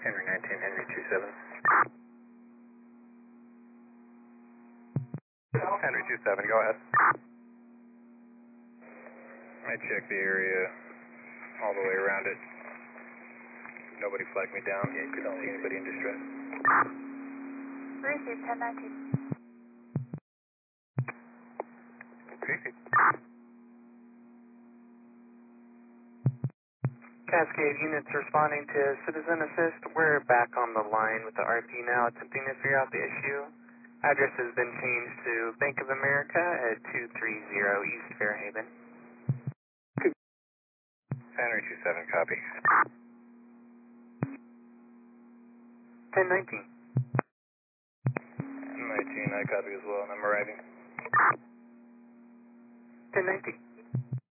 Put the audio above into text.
Henry 19, Henry 27. Henry 27, go ahead. I checked the area all the way around it. Nobody flagged me down. Don't see anybody in distress. Receive 1019. Receive. Cascade units responding to Citizen Assist. We're back on the line with the RP now, attempting to figure out the issue. Address has been changed to Bank of America at 230 East Fairhaven. Henry 27, copy. 1019. 19, I copy as well, and I'm arriving. 1019.